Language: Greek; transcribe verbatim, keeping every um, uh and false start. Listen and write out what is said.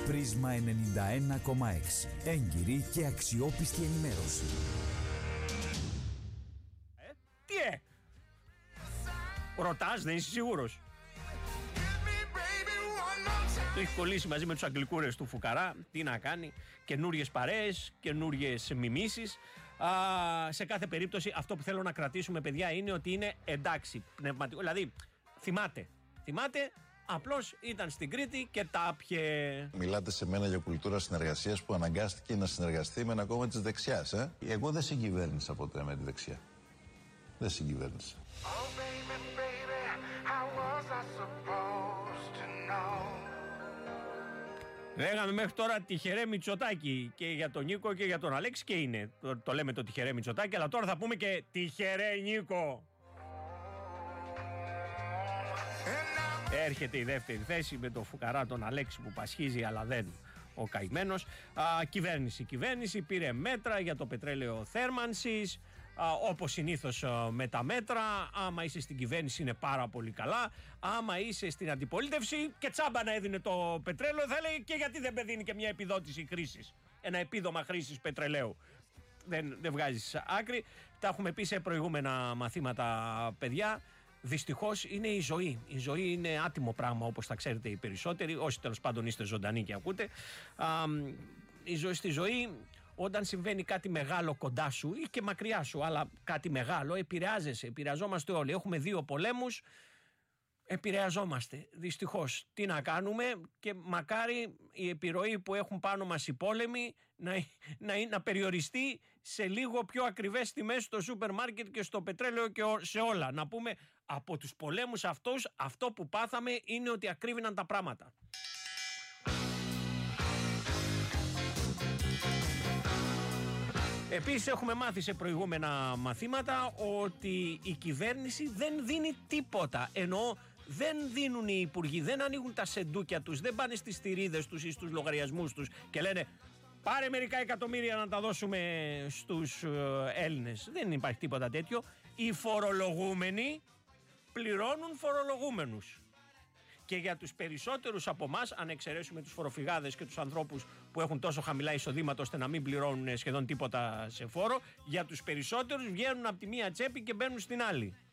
Πρίσμα ενενήντα ένα κόμμα έξι. Έγκυρη και αξιόπιστη ενημέρωση. Ε, τι ε! Ρωτάς, δεν είσαι σίγουρος? Το έχει κολλήσει μαζί με τους αγγλικούρες του Φουκαρά. Τι να κάνει, καινούριες παρέες, καινούριες μιμήσεις. Α, σε κάθε περίπτωση αυτό που θέλω να κρατήσουμε, παιδιά, είναι ότι είναι εντάξει πνευματικό. Δηλαδή θυμάται, θυμάται, απλώς ήταν στην Κρήτη και τα πιε. Μιλάτε σε μένα για κουλτούρα συνεργασίας που αναγκάστηκε να συνεργαστεί με ένα κόμμα της δεξιάς. Ε? Εγώ δεν συγκυβέρνησα ποτέ με τη δεξιά. Δεν συγκυβέρνησα. Oh, baby, baby, how was I supposed to know? Λέγαμε μέχρι τώρα τυχερέ Μητσοτάκη και για τον Νίκο και για τον Αλέξη, και είναι. Το, το λέμε το τυχερέ Μητσοτάκη, αλλά τώρα θα πούμε και τυχερέ Νίκο. Έρχεται η δεύτερη θέση με τον Φουκαρά, τον Αλέξη που πασχίζει αλλά δεν ο καημένος. Α, κυβέρνηση, κυβέρνηση πήρε μέτρα για το πετρέλαιο θέρμανσης. Α, όπως συνήθως α, με τα μέτρα, άμα είσαι στην κυβέρνηση είναι πάρα πολύ καλά. Άμα είσαι στην αντιπολίτευση και τσάμπα να έδινε το πετρέλαιο, θα λέει και γιατί δεν δίνει και μια επιδότηση χρήσης, ένα επίδομα χρήσης πετρελαίου. Δεν, δεν βγάζεις άκρη. Τα έχουμε πει σε προηγούμενα μαθήματα, παιδιά. Δυστυχώς είναι η ζωή. Η ζωή είναι άτιμο πράγμα, όπως τα ξέρετε οι περισσότεροι, όσοι τέλος πάντων είστε ζωντανοί και ακούτε. Α, η ζωή, στη ζωή, όταν συμβαίνει κάτι μεγάλο κοντά σου ή και μακριά σου, αλλά κάτι μεγάλο, επηρεάζεσαι, επηρεαζόμαστε όλοι. Έχουμε δύο πολέμους, επηρεαζόμαστε. Δυστυχώς. Τι να κάνουμε, και μακάρι η επιρροή που έχουν πάνω μας οι πόλεμοι να, να, να περιοριστεί σε λίγο πιο ακριβές τιμές στο σούπερ μάρκετ και στο πετρέλαιο και σε όλα. Να πούμε, από τους πολέμους αυτούς, αυτό που πάθαμε είναι ότι ακρίβηναν τα πράγματα. Επίσης έχουμε μάθει σε προηγούμενα μαθήματα ότι η κυβέρνηση δεν δίνει τίποτα. Εννοώ, δεν δίνουν οι υπουργοί, δεν ανοίγουν τα σεντούκια τους, δεν πάνε στις θηρίδες τους ή στους λογαριασμούς τους και λένε πάρε μερικά εκατομμύρια να τα δώσουμε στους Έλληνες. Δεν υπάρχει τίποτα τέτοιο. Οι φορολογούμενοι πληρώνουν φορολογούμενους. Και για τους περισσότερους από εμάς, αν εξαιρέσουμε τους φοροφυγάδες και τους ανθρώπους που έχουν τόσο χαμηλά εισοδήματα ώστε να μην πληρώνουν σχεδόν τίποτα σε φόρο, για τους περισσότερους βγαίνουν από τη μία τσέπη και μπαίνουν στην άλλη.